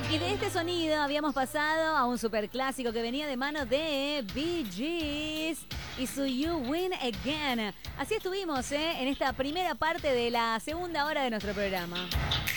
Y de este sonido habíamos pasado a un superclásico que venía de mano de Bee Gees y su You Win Again. Así estuvimos en esta primera parte de la segunda hora de nuestro programa.